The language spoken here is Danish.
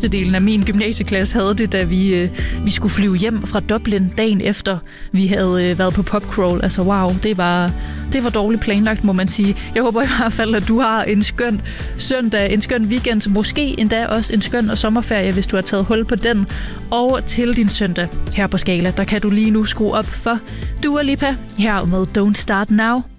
størstedelen af min gymnasieklasse havde det, da vi skulle flyve hjem fra Dublin dagen efter, vi havde været på pubcrawl. Altså wow, det var dårligt planlagt, må man sige. Jeg håber i hvert fald, at du har en skøn søndag, en skøn weekend, måske endda også en skøn sommerferie, hvis du har taget hul på den. Og til din søndag her på Skala, der kan du lige nu skrue op for Dua Lipa her med Don't Start Now.